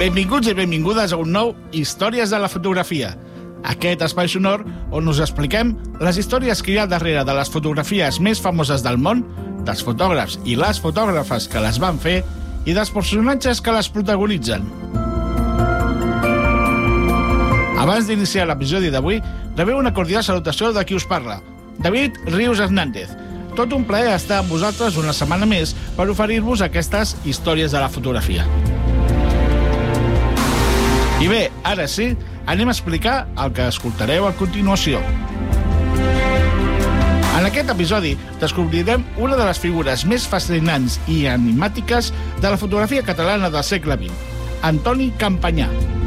Benvinguts i benvingudes a un nou Històries de la fotografia. Aquest espai sonor on us expliquem les històries que hi ha darrere de les fotografies més famoses del món, dels fotògrafs i les fotògrafes que les van fer i dels personatges que les protagonitzen. Abans d'iniciar l'episodi d'avui, rebeu una cordial salutació de qui us parla, David Rius Hernández. Tot un plaer estar amb vosaltres una setmana més per oferir-vos aquestes històries de la fotografia. I bé, ara sí, anem a explicar el que escoltareu a continuació. En aquest episodi descobrirem una de les figures més fascinants i enigmàtiques de la fotografia catalana del segle XX, Antoni Campanyà.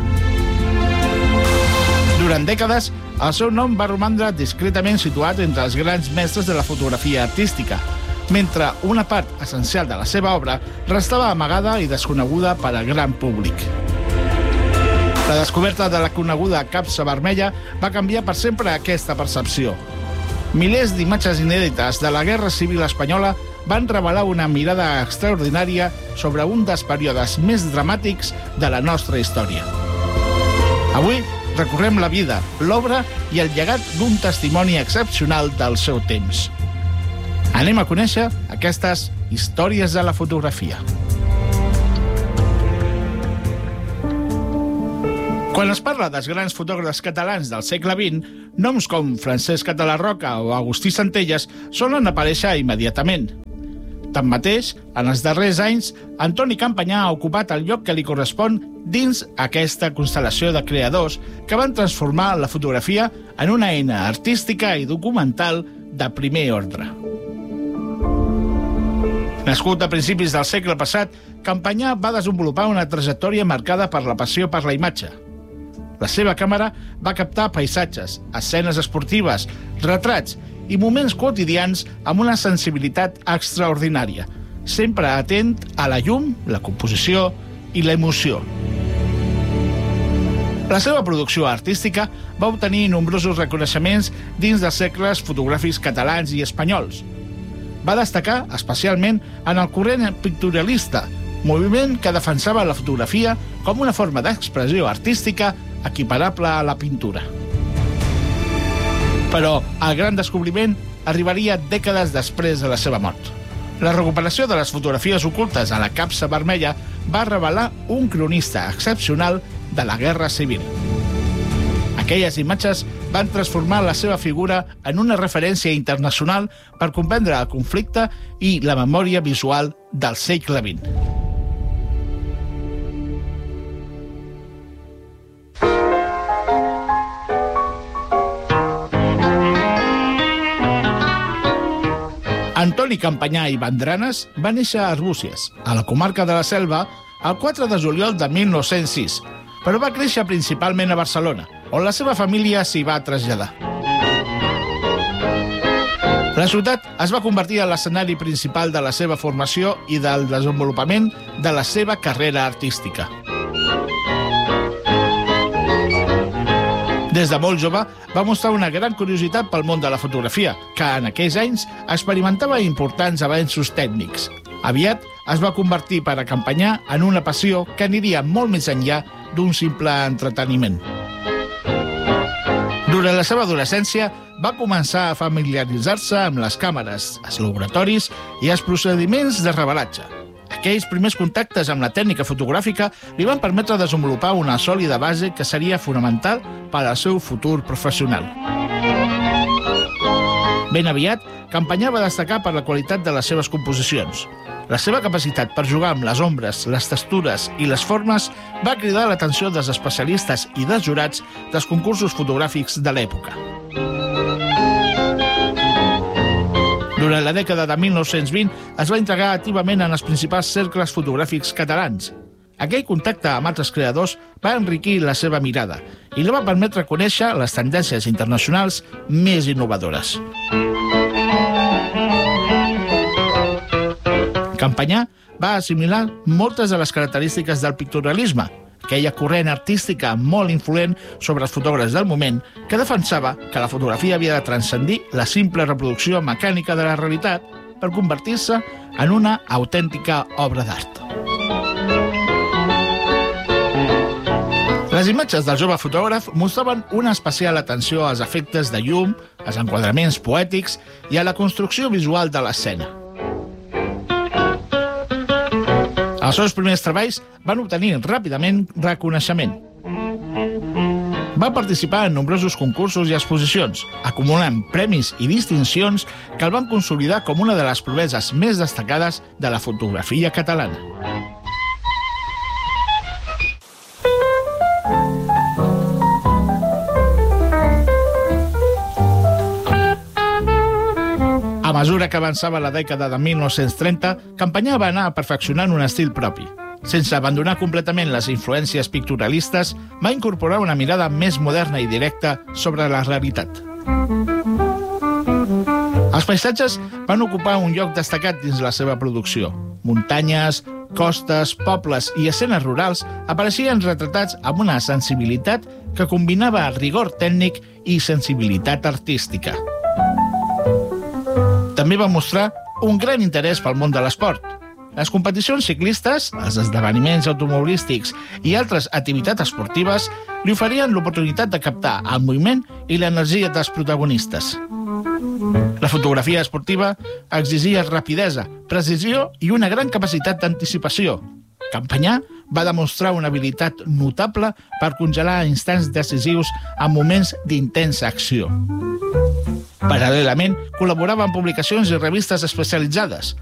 Durant dècades, el seu nom va romandre discretament situat entre els grans mestres de la fotografia artística, mentre una part essencial de la seva obra restava amagada i desconeguda per al gran públic. La descoberta de la coneguda capsa vermella va canviar per sempre aquesta percepció. Milers d'imatges inèdites de la Guerra Civil Espanyola van revelar una mirada extraordinària sobre un dels períodes més dramàtics de la nostra història. Avui recorrem la vida, l'obra i el llegat d'un testimoni excepcional del seu temps. Anem a conèixer aquestes històries de la fotografia. Quan es parla dels grans fotògrafs catalans del segle XX, noms com Francesc Catalarroca o Agustí Centelles solen aparèixer immediatament. Tanmateix, en els darrers anys, Antoni Campanyà ha ocupat el lloc que li correspon dins aquesta constel·lació de creadors que van transformar la fotografia en una eina artística i documental de primer ordre. Nascut a principis del segle passat, Campanyà va desenvolupar una trajectòria marcada per la passió per la imatge. La seva càmera va captar paisatges, escenes esportives, retrats i moments quotidians amb una sensibilitat extraordinària, sempre atent a la llum, la composició i l'emoció. La seva producció artística va obtenir nombrosos reconeixements dins dels cercles fotogràfics catalans i espanyols. Va destacar especialment en el corrent pictorialista, moviment que defensava la fotografia com una forma d'expressió artística equiparable a la pintura. Però el gran descobriment arribaria dècades després de la seva mort. La recuperació de les fotografies ocultes a la capsa vermella va revelar un cronista excepcional de la Guerra Civil. Aquelles imatges van transformar la seva figura en una referència internacional per comprendre el conflicte i la memòria visual del segle XX. Antoni Campanyà i Vandranes va néixer a Arbúcies, a la comarca de la Selva, el 4 de juliol de 1906, però va créixer principalment a Barcelona, on la seva família s'hi va traslladar. La ciutat es va convertir en l'escenari principal de la seva formació i del desenvolupament de la seva carrera artística. Des de molt jove va mostrar una gran curiositat pel món de la fotografia, que en aquells anys experimentava importants avenços tècnics. Aviat es va convertir per a Campanyà en una passió que aniria molt més enllà d'un simple entreteniment. Durant la seva adolescència va començar a familiaritzar-se amb les càmeres, els laboratoris i els procediments de revelatge. Aquells primers contactes amb la tècnica fotogràfica li van permetre desenvolupar una sòlida base que seria fonamental per al seu futur professional. Ben aviat, Campanyà va destacar per la qualitat de les seves composicions. La seva capacitat per jugar amb les ombres, les textures i les formes va cridar l'atenció dels especialistes i dels jurats dels concursos fotogràfics de l'època. Durant la dècada de 1920 es va integrar activament en els principals cercles fotogràfics catalans. Aquell contacte amb altres creadors va enriquir la seva mirada i li va permetre conèixer les tendències internacionals més innovadores. Campanyà va assimilar moltes de les característiques del pictorialisme, aquella corrent artística molt influent sobre els fotògrafs del moment que defensava que la fotografia havia de transcendir la simple reproducció mecànica de la realitat per convertir-se en una autèntica obra d'art. Les imatges del jove fotògraf mostraven una especial atenció als efectes de llum, als enquadraments poètics i a la construcció visual de l'escena. Els seus primers treballs van obtenir ràpidament reconeixement. Va participar en nombrosos concursos i exposicions, acumulant premis i distincions que el van consolidar com una de les proeses més destacades de la fotografia catalana. A mesura que avançava la dècada de 1930, Campanyà va anar perfeccionant un estil propi. Sense abandonar completament les influències pictorialistes, va incorporar una mirada més moderna i directa sobre la realitat. Els paisatges van ocupar un lloc destacat dins la seva producció. Muntanyes, costes, pobles i escenes rurals apareixien retratats amb una sensibilitat que combinava rigor tècnic i sensibilitat artística. També va mostrar un gran interès pel món de l'esport. Les competicions ciclistes, els esdeveniments automobilístics i altres activitats esportives li oferien l'oportunitat de captar el moviment i l'energia dels protagonistes. La fotografia esportiva exigia rapidesa, precisió i una gran capacitat d'anticipació. Campanyà va demostrar una habilitat notable per congelar instants decisius en moments d'intensa acció. Paral·lelament, col·laborava en publicacions i revistes especialitzades,